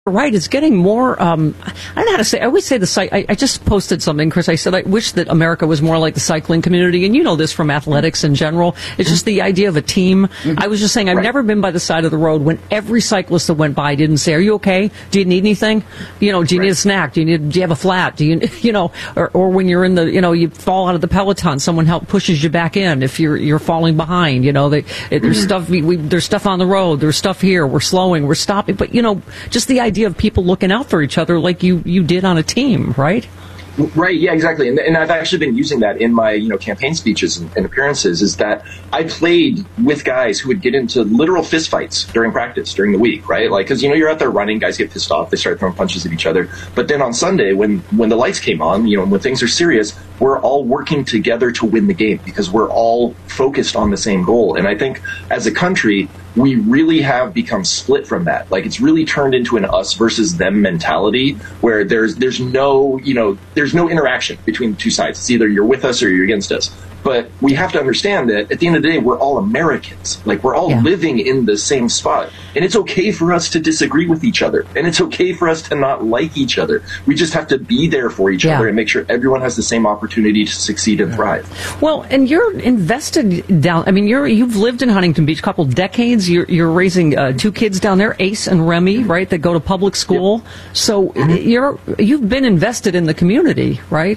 Right, it's getting more, I don't know how to say, I always say I just posted something, Chris, I said I wish that America was more like the cycling community, and you know this from athletics in general, it's just the idea of a team. I was just saying, I've never been by the side of the road when every cyclist that went by didn't say, are you okay? Do you need anything? Do you need a snack? Do you have a flat? Or when you're in the, you fall out of the peloton, someone pushes you back in if you're falling behind, there's stuff on the road, there's stuff here, we're slowing, we're stopping, but just the idea of people looking out for each other like you did on a team, right? Right, yeah, exactly. And I've actually been using that in my, campaign speeches and appearances, is that I played with guys who would get into literal fistfights during practice, during the week, right? Like, because, you're out there running, guys get pissed off, they start throwing punches at each other. But then on Sunday, when the lights came on, when things are serious, we're all working together to win the game because we're all focused on the same goal. And I think as a country, we really have become split from that. Like, it's really turned into an us versus them mentality where there's no interaction between the two sides. It's either you're with us or you're against us. But we have to understand that at the end of the day, we're all Americans. Like, we're all living in the same spot. And it's okay for us to disagree with each other. And it's okay for us to not like each other. We just have to be there for each other and make sure everyone has the same opportunity to succeed and thrive. Well, and you're invested down, you've lived in Huntington Beach a couple decades. You're raising two kids down there, Ace and Remy, right, that go to public school. Yep. So you've been invested in the community, right?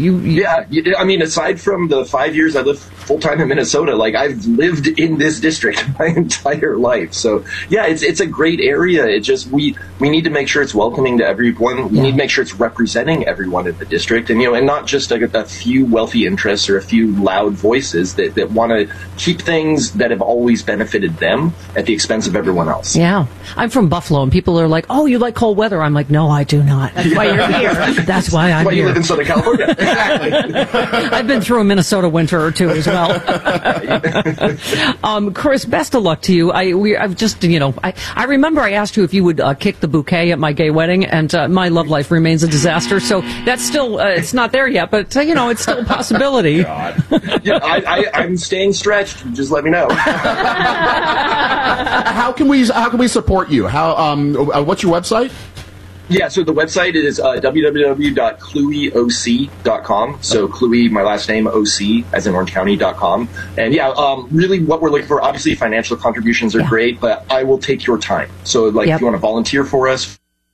Aside from the 5 years I lived full-time in Minnesota, like, I've lived in this district my entire life. So, yeah, it's a great area. It just, we need to make sure it's welcoming to everyone. We need to make sure it's representing everyone in the district, and, and not just a few wealthy interests or a few loud voices that want to keep things that have always benefited them at the expense of everyone else. Yeah. I'm from Buffalo, and people are like, oh, you like cold weather? I'm like, no, I do not. That's why you're here. That's why I'm here. That's why you live in Southern California. Exactly. I've been through a Minnesota winter or two as well. Chris, best of luck to you. I remember I asked you if you would kick the bouquet at my gay wedding, and my love life remains a disaster. So that's still, it's not there yet, but it's still a possibility. I'm staying stretched. Just let me know. How can we support you? What's your website? Yeah, so the website is www.clueyoc.com. So Cluey, my last name, OC, as in OrangeCounty.com. And really what we're looking for, obviously financial contributions are great, but I will take your time. So if you want to volunteer for us,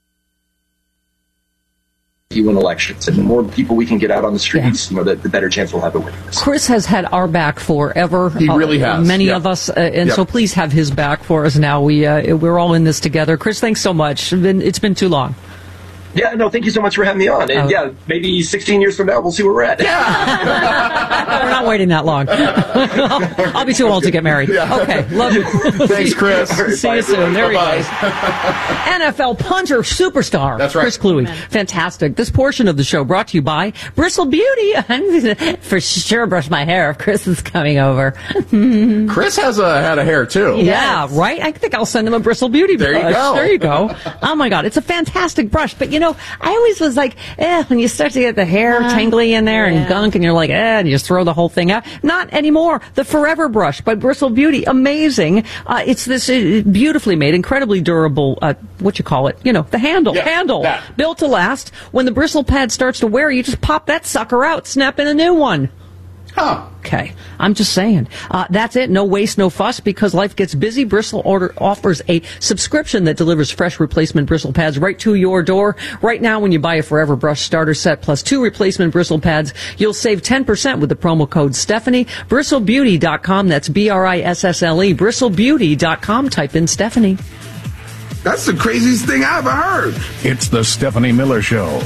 you win elections, and the more people we can get out on the streets, the better chance we'll have of winning this. Chris has had our back forever. He really has. Many of us, so please have his back for us now. We're all in this together. Chris, thanks so much. It's been too long. Yeah, no, thank you so much for having me on. And maybe 16 years from now, we'll see where we're at. Yeah. We're not waiting that long. I'll be too old to get married. Yeah. Okay, love you. Thanks, Chris. See you soon. There he goes. NFL punter superstar. That's right. Chris Cluey. Fantastic. This portion of the show brought to you by Bristle Beauty. For sure brush my hair if Chris is coming over. Chris has a head of hair, too. Yeah, right? I think I'll send him a Bristle Beauty brush. There you go. There you go. Oh, my God. It's a fantastic brush. But, I always was like, when you start to get the hair tangly in there and gunk, and you're like, and you just throw the whole thing out. Not anymore. The Forever Brush by Bristle Beauty. Amazing. It's this beautifully made, incredibly durable, the handle. That. Built to last. When the bristle pad starts to wear, you just pop that sucker out, snap in a new one. Huh. Okay. I'm just saying. That's it. No waste, no fuss. Because life gets busy, Bristle offers a subscription that delivers fresh replacement bristle pads right to your door. Right now, when you buy a Forever Brush starter set plus 2 replacement bristle pads, you'll save 10% with the promo code Stephanie. BristleBeauty.com. That's BRISSLE. BristleBeauty.com. Type in Stephanie. That's the craziest thing I ever heard. It's the Stephanie Miller Show.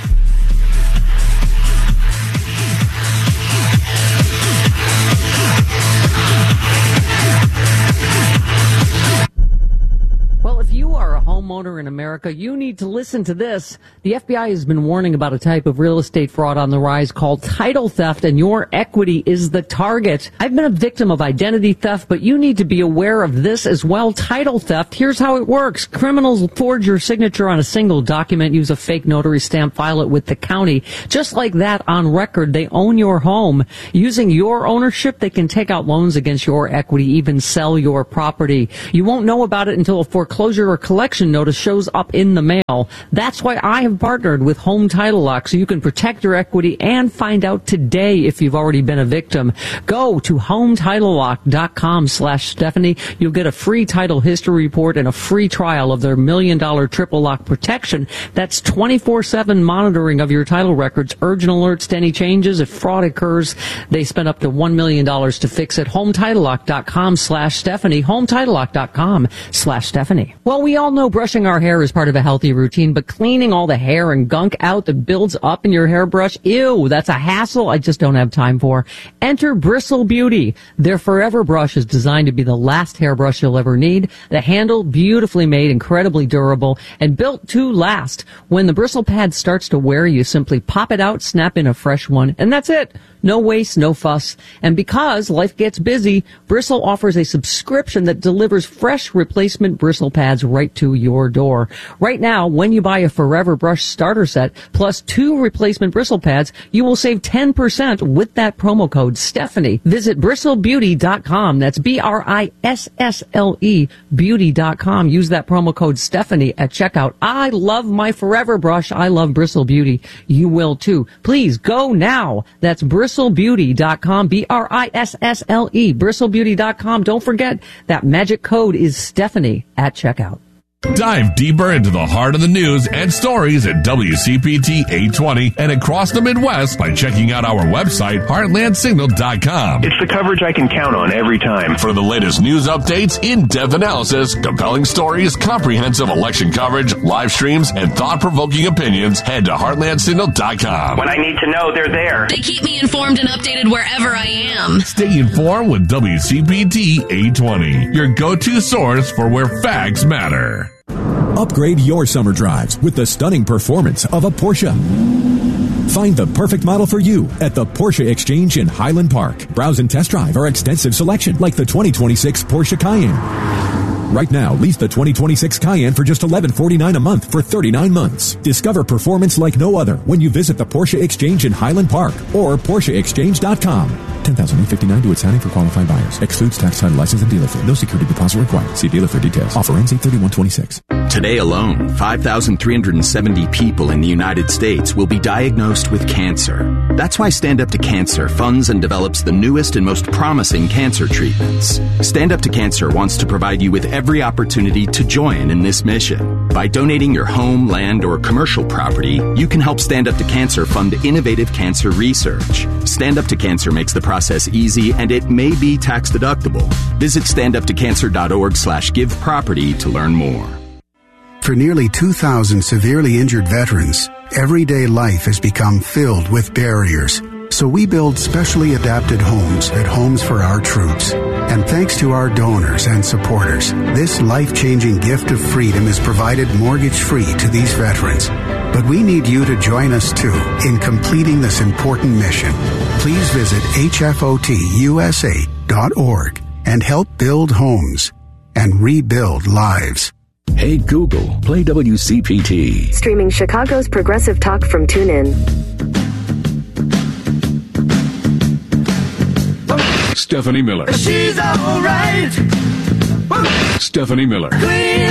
Well, if you are a homeowner in America, you need to listen to this. The FBI has been warning about a type of real estate fraud on the rise called title theft, and your equity is the target. I've been a victim of identity theft, but you need to be aware of this as well. Title theft. Here's how it works. Criminals forge your signature on a single document, use a fake notary stamp, file it with the county. Just like that, on record, they own your home. Using your ownership, they can take out loans against your equity, even sell your property. You won't know about it until a foreclosure or collection notice shows shows up in the mail. That's why I have partnered with Home Title Lock, so you can protect your equity and find out today if you've already been a victim. Go to HomeTitleLock.com/Stephanie. You'll get a free title history report and a free trial of their $1 million triple lock protection. That's 24/7 monitoring of your title records, urgent alerts to any changes. If fraud occurs, they spend up to $1 million to fix it. HomeTitleLock.com/Stephanie. HomeTitleLock.com/Stephanie. Well, we all know brushing our hair is part of a healthy routine, but cleaning all the hair and gunk out that builds up in your hairbrush, ew, that's a hassle I just don't have time for. Enter Bristle Beauty. Their Forever Brush is designed to be the last hairbrush you'll ever need. The handle, beautifully made, incredibly durable, and built to last. When the bristle pad starts to wear, you simply pop it out, snap in a fresh one, and that's it. No waste, no fuss. And because life gets busy, Bristle offers a subscription that delivers fresh replacement bristle pads right to your door. Right now, when you buy a Forever Brush starter set plus 2 replacement bristle pads, you will save 10% with that promo code Stephanie. Visit bristlebeauty.com. That's BRISSLE beauty.com. Use that promo code Stephanie at checkout. I love my Forever Brush. I love Bristle Beauty. You will too. Please go now. That's bristlebeauty.com, BRISSLE, bristlebeauty.com. Don't forget that magic code is Stephanie at checkout. Dive deeper into the heart of the news and stories at WCPT 820 and across the Midwest by checking out our website, heartlandsignal.com. It's the coverage I can count on every time. For the latest news updates, in-depth analysis, compelling stories, comprehensive election coverage, live streams, and thought-provoking opinions, head to heartlandsignal.com. When I need to know, they're there. They keep me informed and updated wherever I am. Stay informed with WCPT 820, your go-to source for where facts matter. Upgrade your summer drives with the stunning performance of a Porsche. Find the perfect model for you at the Porsche Exchange in Highland Park. Browse and test drive our extensive selection like the 2026 Porsche Cayenne. Right now, lease the 2026 Cayenne for just $1149 a month for 39 months. Discover performance like no other when you visit the Porsche Exchange in Highland Park or PorscheExchange.com. $10,859 to its signing for qualified buyers. Excludes tax, title, license, and dealer fee. No security deposit required. See dealer for details. Offer ends 8/31/26. Today alone, 5,370 people in the United States will be diagnosed with cancer. That's why Stand Up to Cancer funds and develops the newest and most promising cancer treatments. Stand Up to Cancer wants to provide you with every opportunity to join in this mission. By donating your home, land, or commercial property, you can help Stand Up to Cancer fund innovative cancer research. Stand Up to Cancer makes the process easy, and it may be tax deductible. Visit standuptocancer.org/giveproperty to learn more. For nearly 2,000 severely injured veterans, everyday life has become filled with barriers. So we build specially adapted homes at Homes for Our Troops. And thanks to our donors and supporters, this life-changing gift of freedom is provided mortgage-free to these veterans. But we need you to join us, too, in completing this important mission. Please visit hfotusa.org and help build homes and rebuild lives. Hey Google, play WCPT. Streaming Chicago's progressive talk from TuneIn. Stephanie Miller. She's all right. Stephanie Miller. Clean